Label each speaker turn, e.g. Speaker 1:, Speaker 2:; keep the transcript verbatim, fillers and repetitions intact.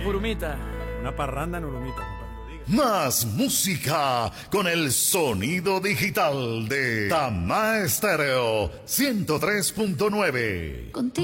Speaker 1: Urumita.
Speaker 2: Una parranda en Urumita, compadre.
Speaker 3: Más música con el sonido digital de Tamá Estéreo ciento tres punto nueve.
Speaker 4: Contigo.